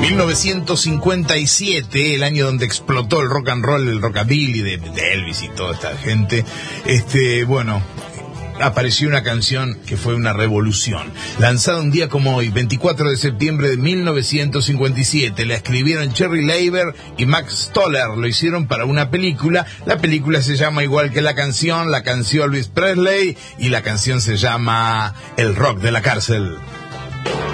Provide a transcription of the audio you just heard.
1957, el año donde explotó el rock and roll, el rockabilly de Elvis y toda esta gente. Apareció una canción que fue una revolución. Lanzada un día como hoy, 24 de septiembre de 1957. La escribieron Cherry Leiber y Max Stoller. Lo hicieron para una película. La película se llama igual que la canción canció Elvis Presley y la canción se llama El rock de la cárcel.